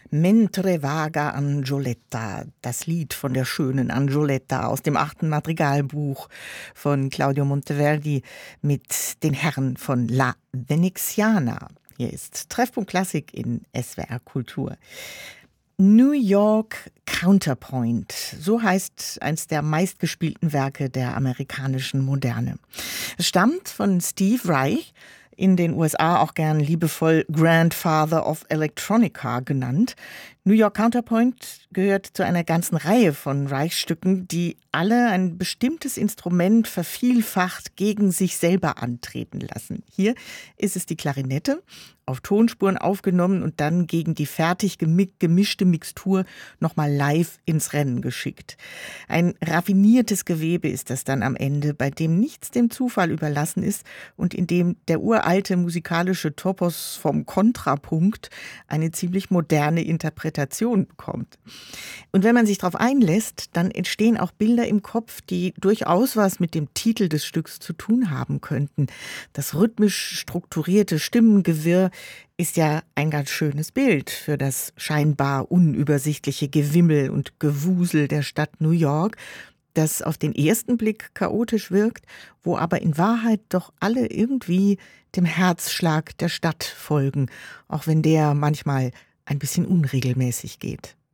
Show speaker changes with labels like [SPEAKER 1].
[SPEAKER 1] Mentre vaga Angioletta, das Lied von der schönen Angioletta aus dem 8. Madrigalbuch von Claudio Monteverdi mit den Herren von La Veneziana. Hier ist Treffpunkt Klassik in SWR Kultur. New York Counterpoint, so heißt eins der meistgespielten Werke der amerikanischen Moderne. Es stammt von Steve Reich, in den USA auch gern liebevoll Grandfather of Electronica genannt. New York Counterpoint gehört zu einer ganzen Reihe von Reich-Stücken, die alle ein bestimmtes Instrument vervielfacht gegen sich selber antreten lassen. Hier ist es die Klarinette, auf Tonspuren aufgenommen und dann gegen die fertig gemischte Mixtur nochmal live ins Rennen geschickt. Ein raffiniertes Gewebe ist das dann am Ende, bei dem nichts dem Zufall überlassen ist und in dem der uralte musikalische Topos vom Kontrapunkt eine ziemlich moderne Interpretation bekommt. Und wenn man sich darauf einlässt, dann entstehen auch Bilder im Kopf, die durchaus was mit dem Titel des Stücks zu tun haben könnten. Das rhythmisch strukturierte Stimmengewirr ist ja ein ganz schönes Bild für das scheinbar unübersichtliche Gewimmel und Gewusel der Stadt New York, das auf den ersten Blick chaotisch wirkt, wo aber in Wahrheit doch alle irgendwie dem Herzschlag der Stadt folgen, auch wenn der manchmal ein bisschen unregelmäßig geht.